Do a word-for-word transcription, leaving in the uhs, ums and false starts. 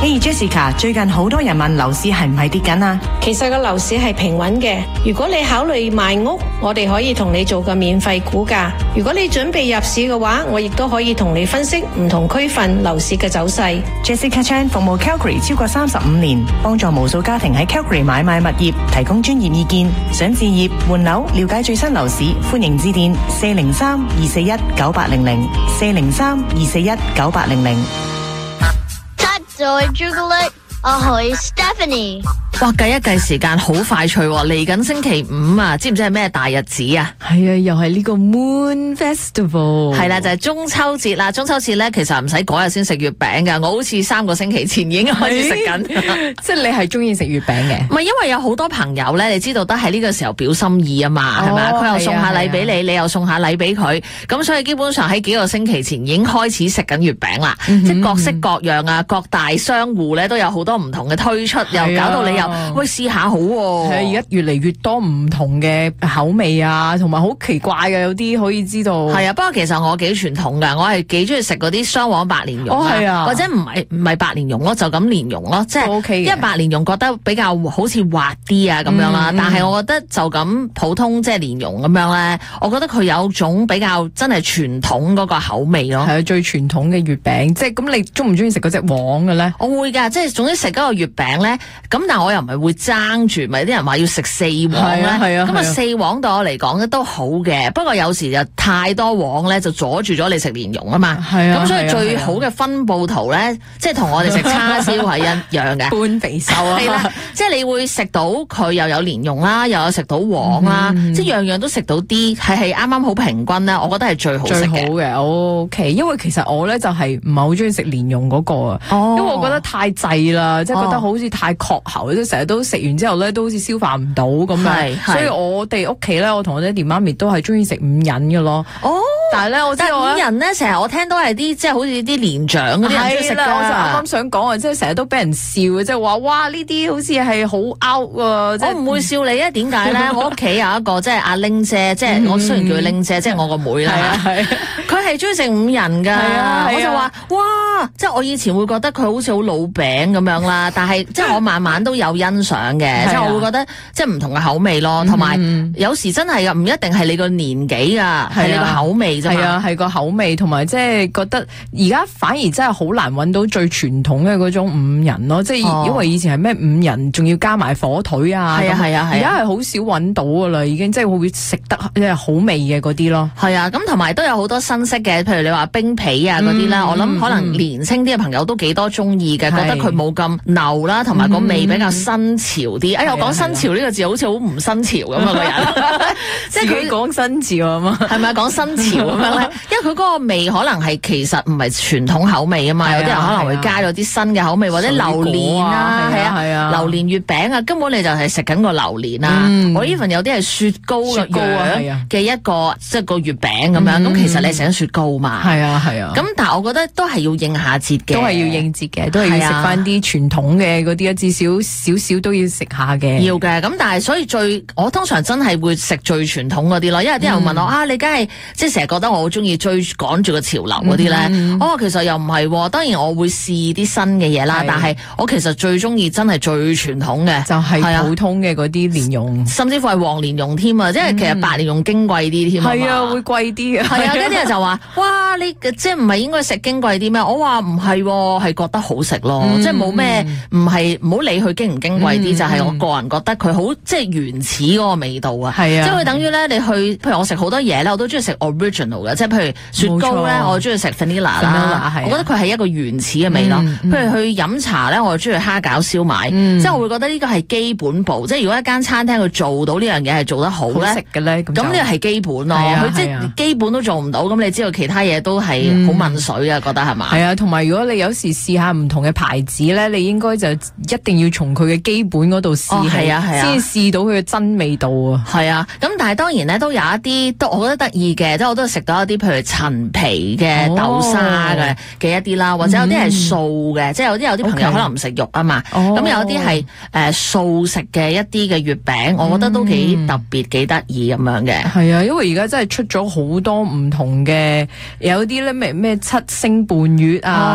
Hey Jessica， 最近好多人問樓市係唔係跌緊啊？ 其實個樓市係平穩嘅。如果你考慮賣屋，我哋可以同你做個免費估價。如果你準備入市嘅話，我亦都可以同你分析唔同區份樓市嘅走勢。 Jessica Chan 服務 Calgary 超過三十五年，幫助無數家庭喺 Calgary 買賣物業，提供專業意見。想置業換樓，了解最新樓市，歡迎致電四零三二四一九八零零四零三二四一九八零零。 Joy 朱古力，我係 Stephanie。 哇，計一計時間好快脆喎，嚟緊星期五啊，知唔知係咩大日子啊？ 係啊，又係呢個 Moon Festival。 係啦，就係、是、中秋節啦。中秋節咧，其實唔使嗰日先食月餅㗎，我好似三個星期前已經開始食緊。 即係你係中意食月餅嘅？ 唔係，因為有好多朋友咧，你知道得喺呢個時候表心意啊嘛，係咪？佢又送下禮俾你，你又送下禮俾佢，咁所以基本上喺幾個星期前已經開始食緊月餅啦。嗯、即係各式各樣啊，各大商戶咧都有好多唔同嘅推出，又搞到你又。喂，試下好喎！ 係而家越嚟越多唔同嘅口味啊，同埋好奇怪嘅，有啲可以知道。 係啊，不過其實我幾傳統㗎，我係幾中意食嗰啲雙黃白蓮蓉、哦、啊，或者唔係唔係白蓮蓉咯，就咁蓮蓉咯，即係、OK、因為白蓮蓉覺得比較好似滑啲啊咁樣啦，嗯、但係我覺得就咁普通即係蓮蓉咁樣咧，我覺得佢有種比較真係傳統嗰個口味咯。係啊，最傳統嘅月餅，即係咁，你中唔中意食嗰隻黃嘅咧？我會㗎，即係總之食嗰個月餅咧，咁但係我又唔係會爭住，咪啲人話要食四黃咧，咁啊四黃對我嚟講咧都好嘅，不過有時就太多黃咧就阻住咗你食蓮蓉啊嘛，咁所以最好嘅分佈圖咧，即係同我哋食叉燒係一樣嘅，半肥瘦啊，係啦，即係你會食到佢又有蓮蓉啦，又有食到黃啦，嗯、即係樣樣都食到啲，係係啱啱好平均咧，我覺得係最好食嘅。最好嘅 ，OK， 因為其實我咧就係唔係好中意食蓮蓉嗰個啊，哦、因為我覺得太滯啦，即係覺得好似太確喉，即係成日都食完之後咧都好似消化唔到咁樣，所以我哋屋企咧，我同我爹哋媽咪都係中意食五仁嘅咯。哦，但係咧，我知道五仁咧，成日我聽到係啲即係好似啲年長嗰啲人中意食㗎。我就啱啱想講啊，即係成日都俾人笑嘅，即係話哇呢啲好似係好 out 啊！我唔會笑你啊，點解咧？我屋企有一個即係阿玲姐，即係我雖然叫佢玲姐，即係我個妹啦。佢係中意食五仁㗎，我就話哇，即係我以前會覺得佢好似好老餅咁樣啦，但係即係我慢慢都有欣賞嘅，即係我會覺得即係唔同嘅口味咯，同埋有時真係㗎，唔一定係你個年紀㗎，係你個口味啫嘛。係啊，係個口味，同埋即係覺得而家反而真係好難揾到最傳統嘅嗰種五仁咯，即係因為以前係咩五仁，仲要加埋火腿啊，係啊係啊，而家係好少揾到㗎啦，已經即係會食得即係好味嘅嗰啲咯。係啊，咁同埋都有好多新式嘅，譬如你話冰皮啊嗰啲啦，我諗可能年輕啲嘅朋友都幾多中意嘅，覺得佢冇咁流啦，同埋個味比較新潮啲。哎呀，我講新潮呢個字好似好唔新潮咁啊個人，即係佢講新潮啊嘛，係咪講新潮咁樣咧？因為佢嗰個味可能係其實唔係傳統口味啊嘛，有啲人可能會加咗啲新嘅口味，或者榴蓮啊，係啊係啊，榴蓮月餅啊，根本你就係食緊個榴蓮啊。我 even 有啲係雪糕嘅樣嘅一個即係個月餅咁樣，咁其實你食緊雪糕嘛。係啊係啊。咁但係我覺得都係要應下節嘅，都係要應節嘅，都係要食翻啲傳統嘅嗰啲，至少少少都要食下嘅。要嘅，咁但係所以最我通常真係會食最傳統嗰啲咯，因為啲人問我、嗯、啊，你梗係即係成日覺得我好中意追趕住個潮流嗰啲咧，嗯、哦，其實又唔係，當然我會試啲新嘅嘢啦，但係我其實最中意真係最傳統嘅，就係普通嘅嗰啲蓮蓉，甚至乎係黃蓮蓉添啊，即係其實白蓮蓉矜貴啲添，係啊，會貴啲嘅，係啊，跟啲人就話哇，你即係唔係應該食矜貴啲咩？我話唔係，係覺得好食咯，嗯、即係冇咩，唔係唔好理佢矜唔矜貴啲，嗯、就係我個人覺得佢好即係原始嗰個味道啊，係啊，即係佢等於咧，你去譬如我食好多嘢咧，我都中意食 original 嘅，即係譬如雪糕咧，我中意食 vanilla 啦，我覺得佢係一個原始嘅味咯。嗯、譬如去飲茶咧，我就中意蝦餃燒賣，嗯、即係我會覺得呢個係基本步，即係如果一間餐廳佢做到呢樣嘢係做得好咧，食嘅咧，咁呢個係基本咯。佢即係基本都做唔到，咁你知道其他嘢都係好問水啊，覺得係嘛？係啊，同埋如果你有時試下唔同嘅牌子咧，你應該就一定要從佢嘅基本嗰度試起，係啊係啊，先試到佢嘅真味道啊。係啊，咁但係當然咧都有一啲都我覺得得意嘅，即係我都食到一啲譬如陳皮嘅豆沙嘅嘅一啲啦，或者有啲係素嘅，即係有啲有啲朋友可能唔食肉啊嘛，咁有啲係誒素食嘅一啲嘅月餅，我覺得都幾特別幾得意咁樣嘅。係啊，因為而家真係出咗好多唔同嘅，有啲咧咩咩七星半月啊。